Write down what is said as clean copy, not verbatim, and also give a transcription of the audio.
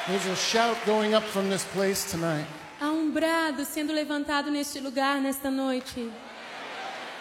There's a shout going up from this place tonight. Há um brado sendo levantado neste lugar nesta noite.